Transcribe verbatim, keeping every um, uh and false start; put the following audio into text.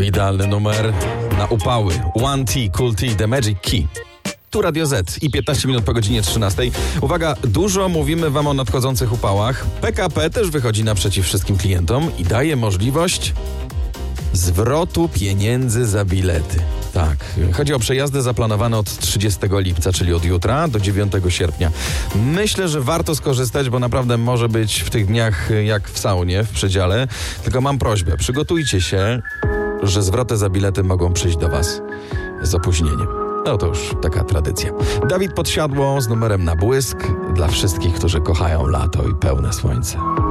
Idealny numer na upały. One T, Cool T, The Magic Key. Tu Radio Z i piętnaście minut po godzinie trzynastej. Uwaga, dużo mówimy wam o nadchodzących upałach. P K P też wychodzi naprzeciw wszystkim klientom i daje możliwość zwrotu pieniędzy za bilety. Tak, chodzi o przejazdy zaplanowane od trzydziestego lipca, czyli od jutra do dziewiątego sierpnia. Myślę, że warto skorzystać, bo naprawdę może być w tych dniach jak w saunie, w przedziale. Tylko mam prośbę, przygotujcie się, że zwroty za bilety mogą przyjść do was z opóźnieniem. No to już taka tradycja. Dawid Podsiadło z numerem na błysk dla wszystkich, którzy kochają lato i pełne słońce.